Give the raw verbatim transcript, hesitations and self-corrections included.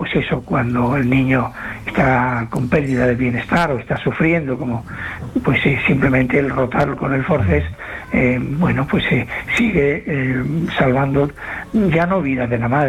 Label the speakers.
Speaker 1: pues eso, cuando el niño está con pérdida de bienestar o está sufriendo, como pues eh, simplemente el rotarlo con el forceps, eh, bueno, pues eh, sigue eh, salvando ya no vidas de la madre,